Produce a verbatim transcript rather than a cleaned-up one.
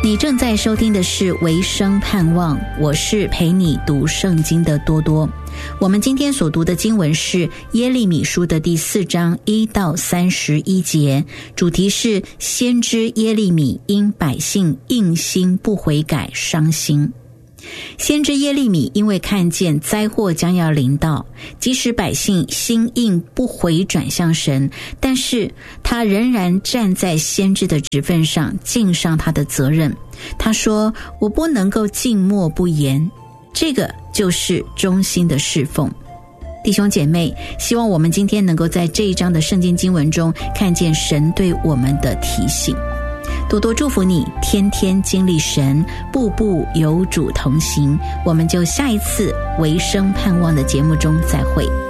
你正在收听的是维生盼望，我是陪你读圣经的多多。我们今天所读的经文是耶利米书的第四章一到三十一节，主题是先知耶利米因百姓硬心不悔改伤心。先知耶利米因为看见灾祸将要临到，即使百姓心硬不回转向神，但是他仍然站在先知的职分上，尽上他的责任。他说，我不能够静默不言，这个就是忠心的侍奉。弟兄姐妹，希望我们今天能够在这一章的圣经经文中看见神对我们的提醒。多多祝福你，天天经历神，步步有主同行。我们就下一次维生盼望的节目中再会。